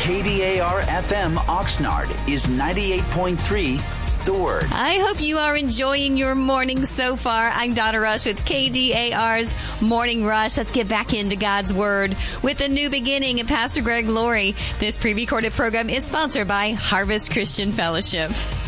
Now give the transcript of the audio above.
KDAR FM Oxnard is 98.3 The Word. I hope you are enjoying your morning so far. I'm Donna Rush with KDAR's Morning Rush. Let's get back into God's Word with a new beginning and Pastor Greg Laurie. This pre-recorded program is sponsored by Harvest Christian Fellowship.